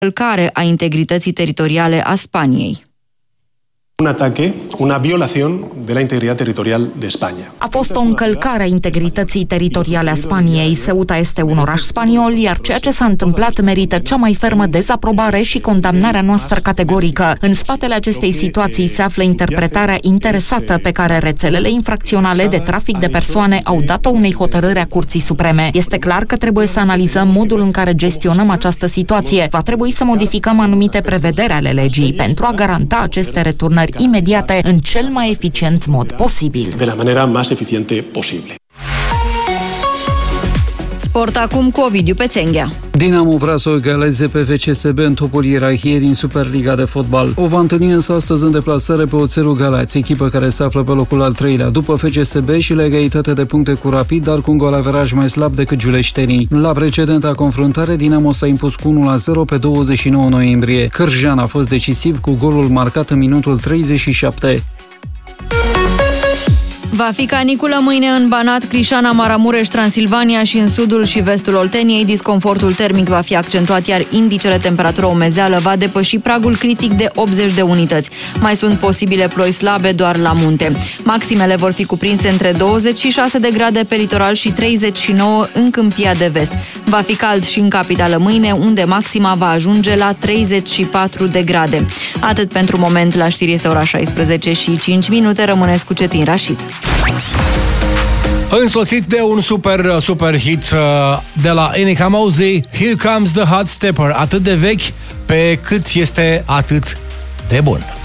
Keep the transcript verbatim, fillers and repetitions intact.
încălcare a integrității teritoriale a Spaniei. Un ataque, una violación de la integridad territorial de España. A fost o încălcare a integrității teritoriale a Spaniei. Ceuta este un oraș spaniol, iar ceea ce s-a întâmplat merită cea mai fermă dezaprobare și condamnarea noastră categorică. În spatele acestei situații se află interpretarea interesată pe care rețelele infracționale de trafic de persoane au dat-o unei hotărâri a Curții Supreme. Este clar că trebuie să analizăm modul în care gestionăm această situație. Va trebui să modificăm anumite prevederi ale legii pentru a garanta aceste returnări imediate în cel mai eficient mod posibil. De la manera más eficiente posible. Sport acum cu Ovidiu Pețenghea. Dinamo vrea să o egaleze pe V C S B în topul ierarhiei din Superliga de fotbal. O va întâlni însă astăzi în deplasare pe Oțelul Galați, echipă care se află pe locul al treilea, după F C S B și la egalitate de puncte cu Rapid, dar cu un golaveraj mai slab decât giuleștenii. La precedenta confruntare, Dinamo s-a impus cu unu la zero pe douăzeci și nouă noiembrie. Cârjan a fost decisiv cu golul marcat în minutul treizeci și șapte. Va fi caniculă mâine în Banat, Crișana, Maramureș, Transilvania și în sudul și vestul Olteniei. Disconfortul termic va fi accentuat, iar indicele temperatură umezeală va depăși pragul critic de optzeci de unități. Mai sunt posibile ploi slabe doar la munte. Maximele vor fi cuprinse între douăzeci și șase de grade pe litoral și treizeci și nouă în Câmpia de Vest. Va fi cald și în capitală mâine, unde maxima va ajunge la treizeci și patru de grade. Atât pentru moment. La știri este ora șaisprezece și cinci minute. Rămâneți cu Cetin Rașid. Însoțit de un super, super hit de la Enica Mozy, Here Comes the Hot Stepper, atât de vechi pe cât este atât de bun.